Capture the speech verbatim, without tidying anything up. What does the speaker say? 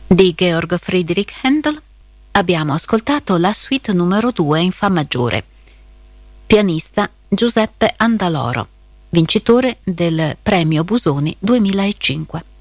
Di Georg Friedrich Händel abbiamo ascoltato la suite numero due in Fa maggiore. Pianista Giuseppe Andaloro, vincitore del Premio Busoni duemilacinque.